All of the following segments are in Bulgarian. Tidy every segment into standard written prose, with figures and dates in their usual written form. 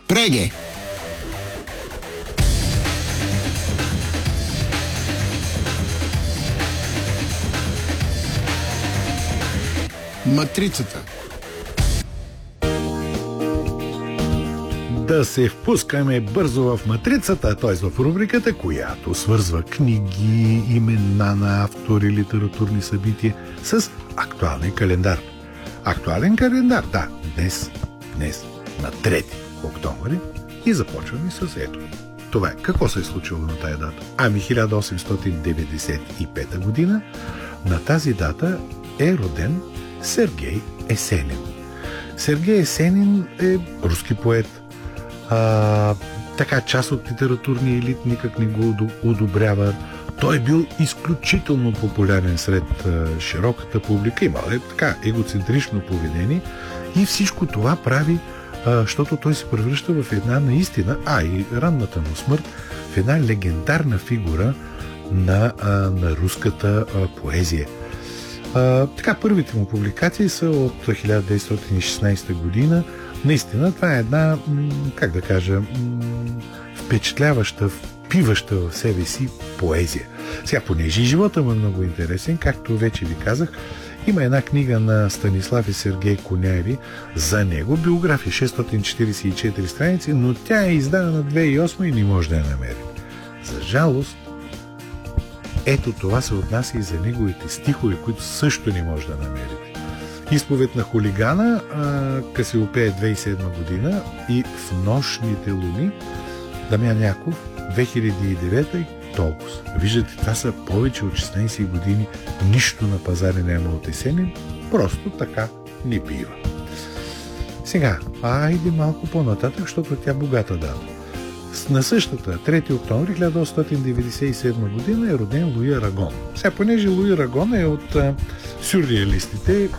Преге! Матрицата. Да се впускаме бързо в матрицата, т.е. в рубриката, която свързва книги, имена на автори, литературни събития с актуален календар. Актуален календар, да, днес на 3 октомври и започваме с ето. Това е. Какво се е случило на тая дата? 1895 година. На тази дата е роден Сергей Есенин. Сергей Есенин е руски поет. Така, част от литературния елит никак не го одобрява. Той е бил изключително популярен сред широката публика. Имал е така егоцентрично поведение и всичко това прави, защото той се превръща в една наистина, и ранната му смърт, в една легендарна фигура на руската поезия. Така, първите му публикации са от 1916 година. Наистина, това е една, как да кажа, впечатляваща, впиваща в себе си поезия. Сега, понеже и живота му е много интересен, както вече ви казах, има една книга на Станислав и Сергей Коняеви за него, биография 644 страници, но тя е издадена 2008 и не може да я намери. За жалост, ето това се отнася и за неговите стихове, които също не може да намерите. Изповед на хулигана, Касиопея 2007 година и В нощните луни, Дамян Яков 2009 и толкова. Виждате, това са повече от 16 години. Нищо на пазара няма от Есенин, просто така не бива. Сега, айде малко по-нататък, защото тя богата дата. На същата 3 октомври 1897 година е роден Луи Арагон. Сега, понеже Луи Арагон е от сюрреалистите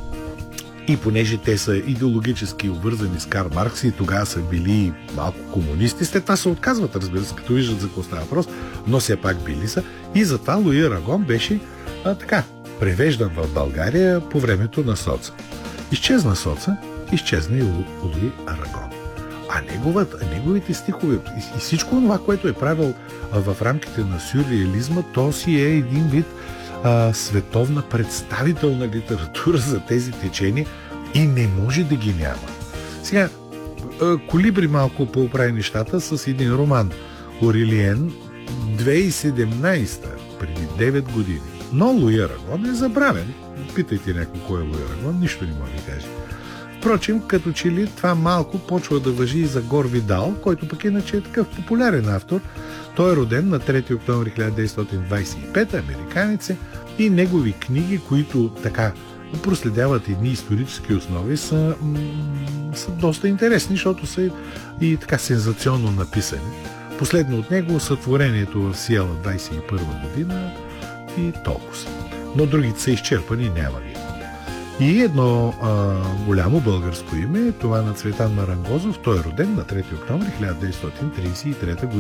и понеже те са идеологически обвързани с Карл Маркс и тогава са били малко комунисти, след това се отказват, разбира се, като виждат за какво става въпрос, но все пак били са. И затова Луи Арагон беше превеждан в България по времето на соца. Изчезна соца, изчезна и Луи Арагон. А неговите стихове и всичко това, което е правил в рамките на сюрреализма, то си е един вид световна представителна литература за тези течения и не може да ги няма. Сега, Колибри малко поуправи нещата с един роман Орелиен 2017, преди 9 години. Но Луи Арагон е забравен. Питайте някой кой е Луи Арагон, нищо не може да каже. Впрочем, като че ли това малко почва да важи и за Гор Видал, който пък иначе е такъв популярен автор. Той е роден на 3 октомври 1925, американец е, и негови книги, които така проследяват едни исторически основи, са доста интересни, защото са и така сензационно написани. Последно от него Сътворението в Сиела 21 година и толкова. Но другите са изчерпани, няма ги. И едно голямо българско име, това на Цветан Марангозов. Той е роден на 3 октомври 1933 година.